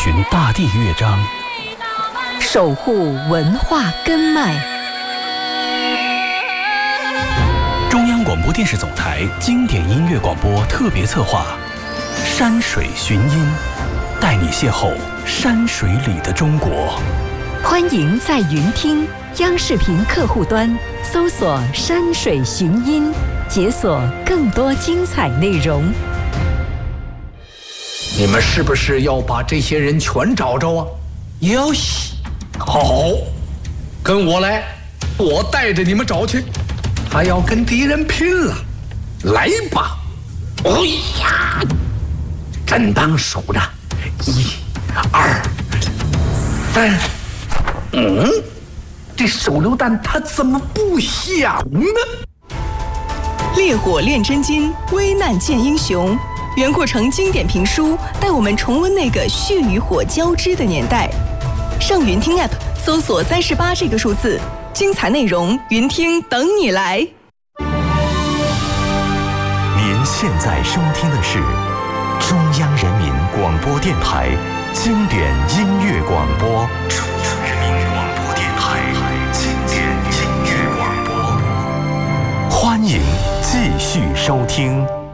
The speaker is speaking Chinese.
寻大地乐章， 守护文化根脉。 中央广播电视总台经典音乐广播特别策划《山水寻音》，带你邂逅山水里的中国。 欢迎在云听央视频客户端搜索“山水寻音”，解锁更多精彩内容。 你们是不是要把这些人全找着啊？ 要西， 好，跟我来，我带着你们找去。还要跟敌人拼了，来吧！哎呀，正当数着，1、2、3，这手榴弹它怎么不响呢？ 烈火炼真金，危难见英雄。袁阔成经典评书带我们重温那个血与火交织的年代。上云听 App 搜索38这个数字，精彩内容云听等你来。 您现在收听的是中央人民广播电台经典音乐广播。中央人民广播电台经典音乐广播，欢迎继续收听。